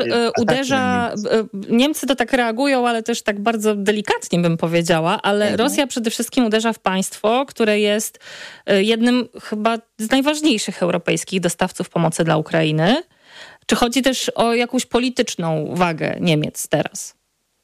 uderza... Niemcy to tak reagują, ale też tak bardzo delikatnie bym powiedziała, ale Rosja przede wszystkim uderza w państwo, które jest jednym chyba z najważniejszych europejskich dostawców pomocy dla Ukrainy. Czy chodzi też o jakąś polityczną wagę Niemiec teraz?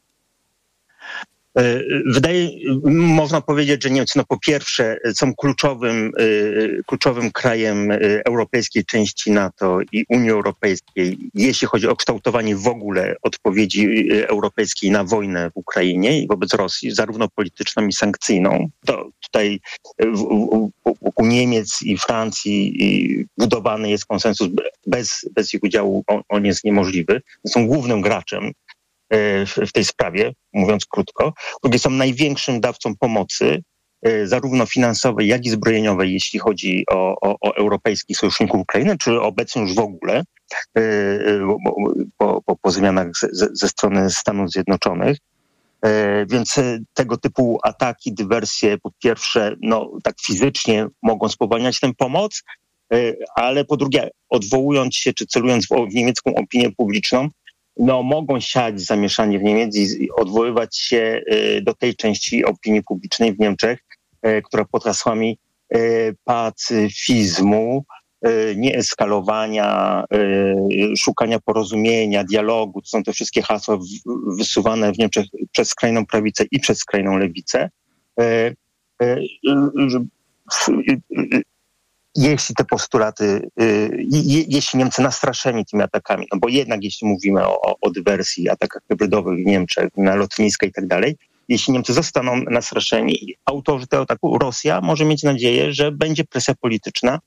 Można powiedzieć, że Niemcy po pierwsze są kluczowym krajem europejskiej części NATO i Unii Europejskiej, jeśli chodzi o kształtowanie w ogóle odpowiedzi europejskiej na wojnę w Ukrainie i wobec Rosji, zarówno polityczną i sankcyjną. To tutaj wokół Niemiec i Francji budowany jest konsensus, bez ich udziału on jest niemożliwy. Są głównym graczem w tej sprawie, mówiąc krótko. Drugie, są największym dawcą pomocy, zarówno finansowej, jak i zbrojeniowej, jeśli chodzi o europejskich sojuszników Ukrainy, czy obecnie już w ogóle po zmianach ze strony Stanów Zjednoczonych. Więc tego typu ataki, dywersje, po pierwsze, tak fizycznie mogą spowalniać tę pomoc, ale po drugie, odwołując się, czy celując w niemiecką opinię publiczną, mogą siać zamieszanie w Niemiec i odwoływać się do tej części opinii publicznej w Niemczech, która pod hasłami pacyfizmu, nieeskalowania, szukania porozumienia, dialogu, to są te wszystkie hasła wysuwane w Niemczech przez skrajną prawicę i przez skrajną lewicę. Jeśli te postulaty, jeśli Niemcy nastraszeni tymi atakami, bo jednak jeśli mówimy o dywersji, atakach hybrydowych w Niemczech, na lotniska i tak dalej, jeśli Niemcy zostaną nastraszeni, autorzy tego ataku, Rosja może mieć nadzieję, że będzie presja polityczna,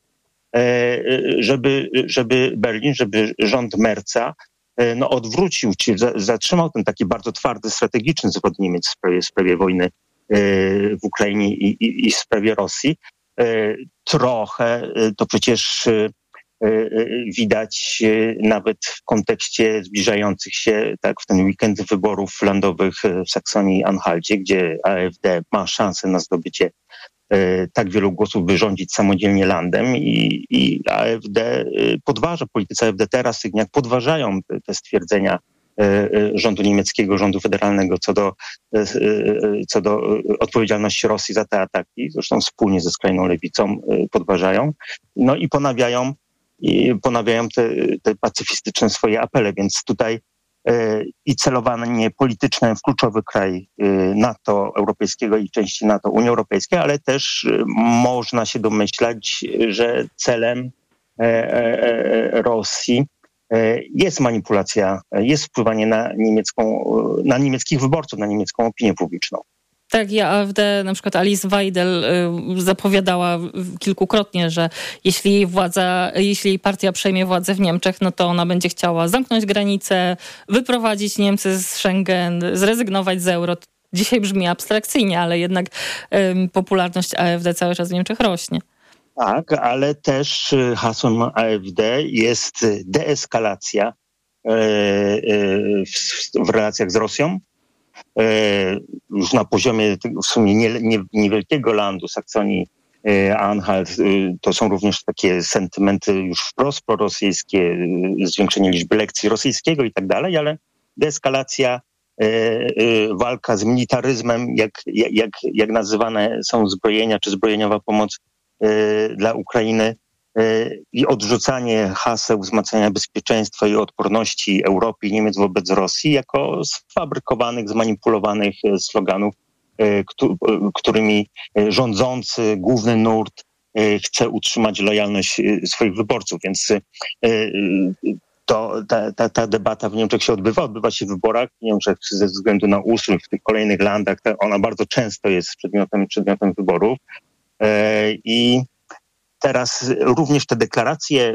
żeby Berlin, żeby rząd Merza odwrócił, czy zatrzymał ten taki bardzo twardy, strategiczny zwrot Niemiec w sprawie wojny w Ukrainie i w sprawie Rosji. Trochę to przecież widać nawet w kontekście zbliżających się w ten weekend wyborów landowych w Saksonii-Anhalcie, gdzie AfD ma szansę na zdobycie tak wielu głosów, by rządzić samodzielnie landem i AfD podważa, politycy AfD teraz jak podważają te stwierdzenia rządu niemieckiego, rządu federalnego co do odpowiedzialności Rosji za te ataki, zresztą wspólnie ze skrajną lewicą podważają, i ponawiają te pacyfistyczne swoje apele, więc tutaj i celowanie polityczne w kluczowy kraj NATO europejskiego i części NATO Unii Europejskiej, ale też można się domyślać, że celem Rosji jest manipulacja, jest wpływanie na niemieckich wyborców, na niemiecką opinię publiczną. Tak, AfD, na przykład Alice Weidel zapowiadała kilkukrotnie, że jeśli jej partia przejmie władzę w Niemczech, to ona będzie chciała zamknąć granice, wyprowadzić Niemcy z Schengen, zrezygnować z euro. Dzisiaj brzmi abstrakcyjnie, ale jednak popularność AfD cały czas w Niemczech rośnie. Tak, ale też hasłem AfD jest deeskalacja w relacjach z Rosją. Już na poziomie w sumie niewielkiego landu Saksonii Anhalt, to są również takie sentymenty już wprost prorosyjskie, zwiększenie liczby lekcji rosyjskiego i tak dalej, ale deeskalacja, walka z militaryzmem, jak nazywane są zbrojenia czy zbrojeniowa pomoc dla Ukrainy i odrzucanie haseł wzmacniania bezpieczeństwa i odporności Europy i Niemiec wobec Rosji jako sfabrykowanych, zmanipulowanych sloganów, którymi rządzący, główny nurt chce utrzymać lojalność swoich wyborców. Więc ta debata w Niemczech się odbywa się w wyborach. W Niemczech ze względu na ustrój w tych kolejnych landach, ona bardzo często jest przedmiotem wyborów. I teraz również te deklaracje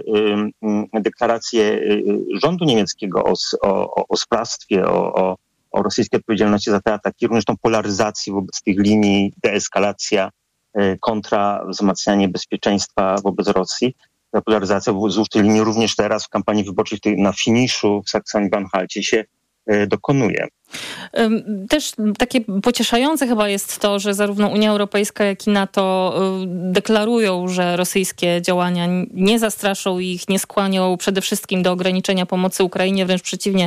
rządu niemieckiego o sprawstwie, o rosyjskiej odpowiedzialności za te ataki, również tą polaryzację wobec tych linii, deeskalacja kontra wzmacnianie bezpieczeństwa wobec Rosji. Ta polaryzacja wzdłuż tej linii również teraz w kampanii wyborczej na finiszu w Saksonii-Anhalcie się dokonuje. Też takie pocieszające chyba jest to, że zarówno Unia Europejska, jak i NATO deklarują, że rosyjskie działania nie zastraszą ich, nie skłanią przede wszystkim do ograniczenia pomocy Ukrainie, wręcz przeciwnie,